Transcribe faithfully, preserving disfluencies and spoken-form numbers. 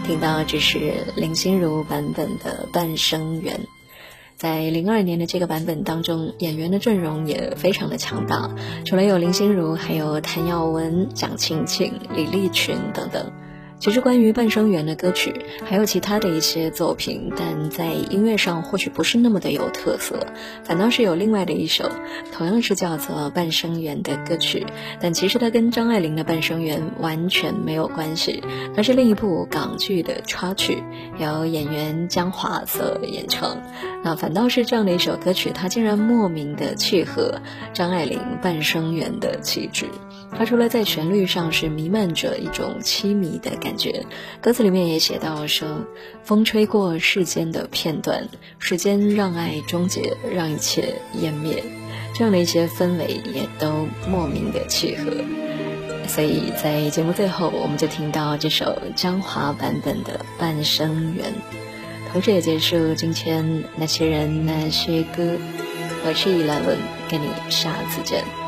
听到这是林心如版本的《半生缘》。在零二年的这个版本当中，演员的阵容也非常的强大，除了有林心如，还有谭耀文、蒋勤勤、李立群等等。其实关于《半生缘》的歌曲还有其他的一些作品，但在音乐上或许不是那么的有特色，反倒是有另外的一首同样是叫做《半生缘》的歌曲，但其实它跟张爱玲的《半生缘》完全没有关系，它是另一部港剧的插曲，由演员江华所演唱。那反倒是这样的一首歌曲，它竟然莫名的契合张爱玲《半生缘》的气质。它除了在旋律上是弥漫着一种凄迷的感觉，歌词里面也写到说，风吹过世间的片段，时间让爱终结，让一切湮灭，这样的一些氛围也都莫名的契合。所以在节目最后，我们就听到这首张华版本的《半生缘》，同时也结束今天那些人那些歌。我是Eleven，跟你下次见。